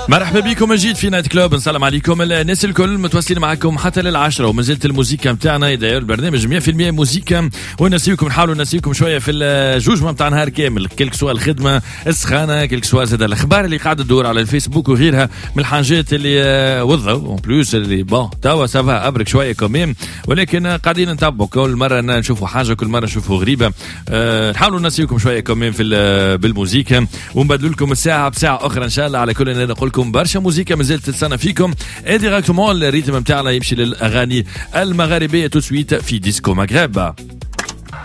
مرحبا بكم من جديد في نايت كلوب. نسلم عليكم الناس الكل متواصلين معكم حتى لل10 وما زلت الموسيقى نتاعنا داير البرنامج 100% موسيقى ونسيبكم نحاولوا نسيبكم شويه في الجوج نتاع نهار كامل كلك سوا الخدمه السخانه كلك سوا زاد الاخبار اللي قاعده تدور على الفيسبوك وغيرها من الحاجات اللي وضعوا اون بلوس اللي بون توا سافا ابرك شويه كمان ولكن قاعدين نتابعوا كل مره نشوفوا حاجه كل مره نشوفوا غريبه. نحاولوا نسيبكم شويه كمان في بالموسيقى ونبدلوا لكم الساعه بساعه اخرى ان شاء الله. على كل نقول لكم برشا موسيقى مازالت تستنى فيكم ديريكتومون الريتم نتاعنا يمشي للاغاني المغاربيه تو سويت في ديسكو مغرب.